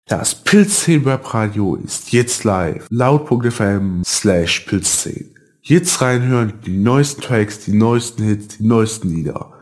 Das Pilz10 Webradio ist jetzt live. Laut.fm/Pilz10. Jetzt reinhören, die neuesten Tracks, die neuesten Hits, die neuesten Lieder.